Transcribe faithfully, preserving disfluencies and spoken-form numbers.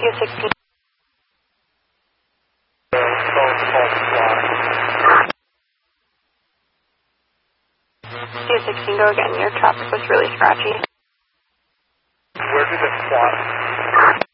U sixteen. U sixteen, go again. Your traffic was really scratchy. Where did it fly?